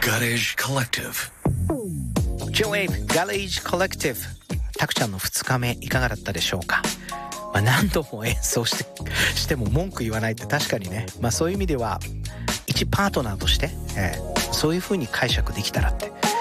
Garage Collective J-Wave Garage Collective タクちゃんの2日目いかがだったでしょうか。何度も演奏しても文句言わないって確かにね、そういう意味では一パートナーとして、そういう風に解釈できたらって